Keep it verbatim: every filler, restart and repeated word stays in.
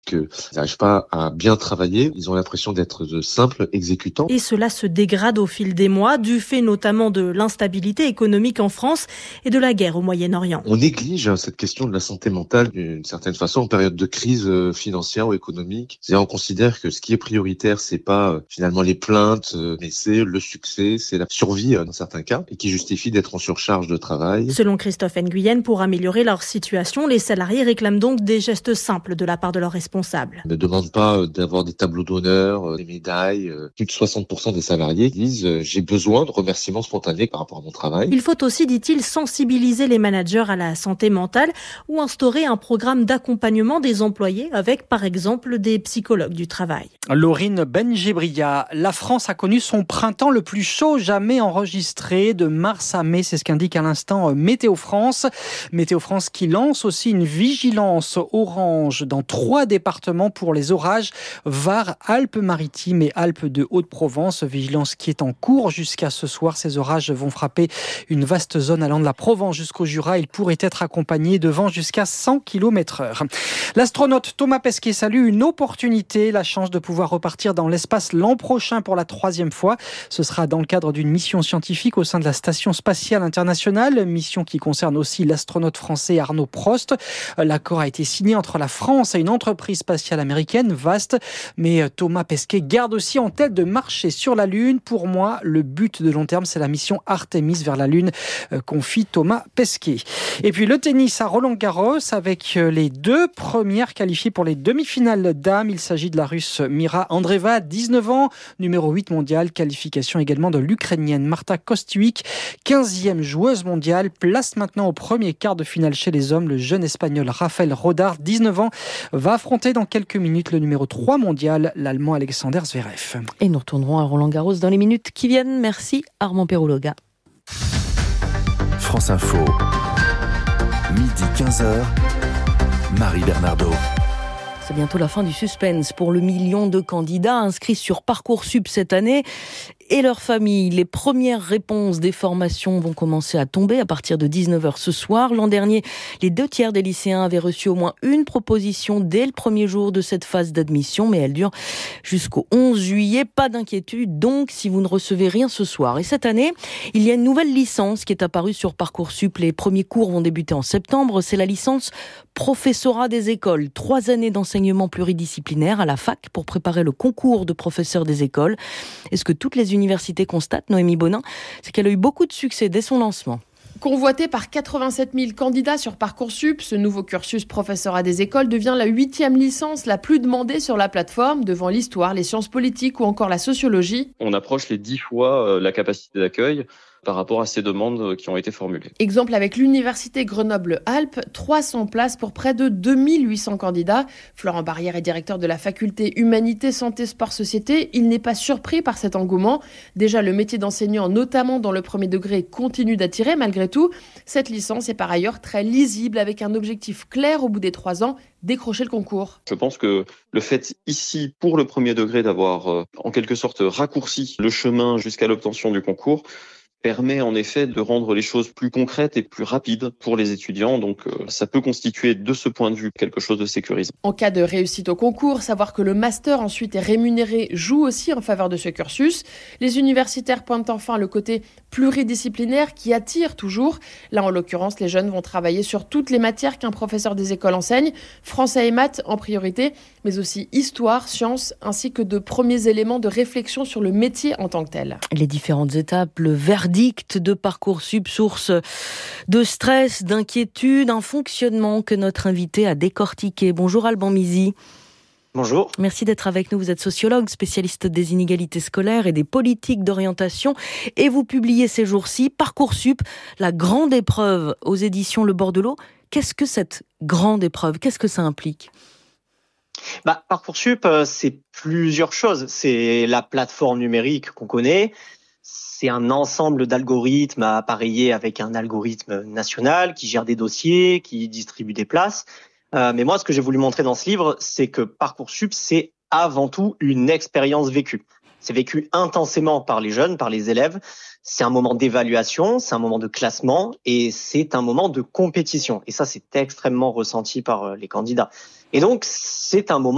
qu'ils n'arrivent pas à bien travailler. Ils ont l'impression d'être de simples exécutants. Et cela se dégrade au fil des mois, du fait notamment de l'instabilité économique en France et de la guerre au Moyen-Orient. On néglige cette question de la santé mentale d'une certaine façon en période de crise financière ou économique. C'est-à-dire on considère que ce qui est prioritaire, c'est pas euh, finalement les plaintes, euh, mais c'est le succès, c'est la survie euh, dans certains cas, et qui justifie d'être en surcharge de travail. Selon Christophe Nguyen, pour améliorer leur situation, les salariés réclament donc des gestes simples de la part de leurs responsables. On ne demande pas euh, d'avoir des tableaux d'honneur, euh, des médailles. Euh, plus de soixante pour cent des salariés disent euh, j'ai besoin de remerciements spontanés par rapport à mon travail. Il faut aussi, dit-il, sensibiliser les managers à la santé mentale ou instaurer un programme d'accompagnement des employés avec, par exemple, des psychologues du travail. Laurine Benjibria, la France a connu son printemps le plus chaud jamais enregistré de mars à mai, c'est ce qu'indique à l'instant Météo France. Météo France qui lance aussi une vigilance orange dans trois départements pour les orages, Var, Alpes-Maritimes et Alpes de Haute-Provence. Vigilance qui est en cours jusqu'à ce soir. Ces orages vont frapper une vaste zone allant de la Provence jusqu'au Jura. Ils pourraient être accompagnés de vents jusqu'à cent kilomètres heure. L'astronaute Thomas Pesquet salue une opportunité, la chance de pouvoir repartir dans l'espace l'an prochain pour la troisième fois. Ce sera dans le cadre d'une mission scientifique au sein de la Station spatiale internationale, mission qui concerne aussi l'astronaute français Arnaud Prost. L'accord a été signé entre la France et une entreprise spatiale américaine, Vast, mais Thomas Pesquet garde aussi en tête de marcher sur la Lune. Pour moi, le but de long terme, c'est la mission Artemis vers la Lune, confie Thomas Pesquet. Et puis le tennis à Roland-Garros avec les deux premières qualifiées pour les demi-finales dames. Il s'agit de la Russe Mira Andreeva, dix-neuf ans, numéro huit mondial. Qualification également de l'Ukrainienne Marta Kostyuk, quinzième joueuse mondiale. Place maintenant au premier quart de finale chez les hommes. Le jeune espagnol Rafael Rodar, dix-neuf ans, va affronter dans quelques minutes le numéro trois mondial, l'Allemand Alexander Zverev. Et nous retournerons à Roland-Garros dans les minutes qui viennent. Merci Armand Perrouloga. France Info, midi quinze heures, Marie Bernardo. C'est bientôt la fin du suspense pour le million de candidats inscrits sur Parcoursup cette année et leurs familles. Les premières réponses des formations vont commencer à tomber à partir de dix-neuf heures ce soir. L'an dernier, les deux tiers des lycéens avaient reçu au moins une proposition dès le premier jour de cette phase d'admission, mais elle dure jusqu'au onze juillet. Pas d'inquiétude donc si vous ne recevez rien ce soir. Et cette année, il y a une nouvelle licence qui est apparue sur Parcoursup. Les premiers cours vont débuter en septembre. C'est la licence professorat des écoles. Trois années d'enseignement pluridisciplinaire à la fac pour préparer le concours de professeurs des écoles. Est-ce que toutes les universités constatent, Noémie Bonin, c'est qu'elle a eu beaucoup de succès dès son lancement. Convoité par quatre-vingt-sept mille candidats sur Parcoursup, ce nouveau cursus professorat des écoles devient la huitième licence la plus demandée sur la plateforme, devant l'histoire, les sciences politiques ou encore la sociologie. On approche les dix fois la capacité d'accueil par rapport à ces demandes qui ont été formulées. Exemple avec l'Université Grenoble-Alpes, trois cents places pour près de deux mille huit cents candidats. Florent Barrière est directeur de la faculté Humanité, Santé, Sport, Société. Il n'est pas surpris par cet engouement. Déjà, le métier d'enseignant, notamment dans le premier degré, continue d'attirer malgré tout. Cette licence est par ailleurs très lisible avec un objectif clair au bout des trois ans, décrocher le concours. Je pense que le fait ici, pour le premier degré, d'avoir euh, en quelque sorte raccourci le chemin jusqu'à l'obtention du concours, permet en effet de rendre les choses plus concrètes et plus rapides pour les étudiants. Donc euh, ça peut constituer de ce point de vue quelque chose de sécurisant. En cas de réussite au concours, savoir que le master ensuite est rémunéré joue aussi en faveur de ce cursus. Les universitaires pointent enfin le côté pluridisciplinaire qui attire toujours. Là en l'occurrence, les jeunes vont travailler sur toutes les matières qu'un professeur des écoles enseigne, français et maths en priorité, mais aussi histoire, sciences, ainsi que de premiers éléments de réflexion sur le métier en tant que tel. Les différentes étapes, le verdict de Parcoursup, source de stress, d'inquiétude, un fonctionnement que notre invité a décortiqué. Bonjour Alban Mizy. Bonjour. Merci d'être avec nous. Vous êtes sociologue, spécialiste des inégalités scolaires et des politiques d'orientation. Et vous publiez ces jours-ci Parcoursup, la grande épreuve aux éditions Le Bord de l'eau. Qu'est-ce que cette grande épreuve ? Qu'est-ce que ça implique ? Bah, Parcoursup, c'est plusieurs choses. C'est la plateforme numérique qu'on connaît. C'est un ensemble d'algorithmes à appareiller avec un algorithme national qui gère des dossiers, qui distribue des places. Euh, mais moi, ce que j'ai voulu montrer dans ce livre, c'est que Parcoursup, c'est avant tout une expérience vécue. C'est vécu intensément par les jeunes, par les élèves. C'est un moment d'évaluation, c'est un moment de classement et c'est un moment de compétition. Et ça, c'est extrêmement ressenti par les candidats. Et donc, c'est un moment